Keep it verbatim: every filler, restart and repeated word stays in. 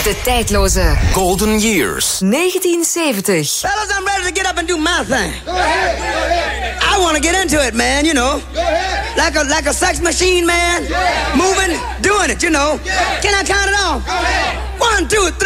De tijdloze Golden Years. negentien zeventig. Fellas, I'm ready to get up and do my thing. Go ahead, go ahead. I want to get into it, man, you know. Go ahead. Like a, like a sex machine, man. Yeah. Moving, doing it, you know. Yeah. Can I count it off? Go ahead. One, two, three.